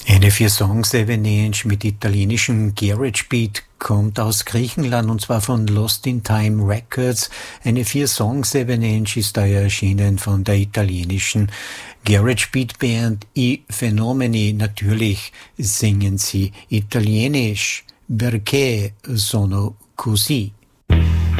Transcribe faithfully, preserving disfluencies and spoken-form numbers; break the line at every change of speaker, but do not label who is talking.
Eine vier Songs Avalanche mit italienischem Garage Beat kommt aus Griechenland und zwar von Lost in Time Records. Eine vier Songs Avalanche ist daher erschienen von der italienischen Garage Beat Band I Fenomeni. Natürlich singen sie italienisch. Perché sono così?